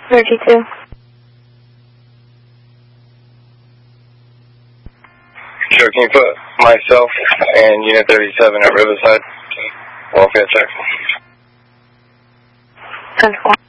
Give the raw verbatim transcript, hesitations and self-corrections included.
thirty-two. Sure, can you put myself and Unit thirty-seven at Riverside? Welfare check. ten four.